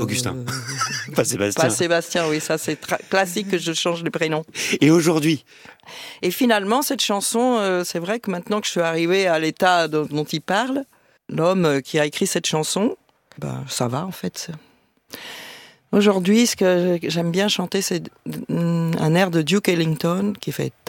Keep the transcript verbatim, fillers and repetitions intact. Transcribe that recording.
Augustin. Pas Sébastien. Pas Sébastien, oui, ça c'est tra- classique que je change les prénoms. Et aujourd'hui ? Et finalement, cette chanson, euh, c'est vrai que maintenant que je suis arrivée à l'état dont, dont il parle, l'homme qui a écrit cette chanson, ben, ça va en fait. Aujourd'hui, ce que j'aime bien chanter, c'est un air de Duke Ellington qui fait